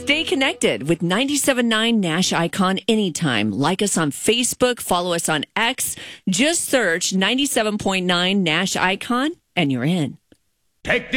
Stay connected with 97.9 Nash Icon anytime. Like us on Facebook, follow us on X. Just search 97.9 Nash Icon and you're in. Take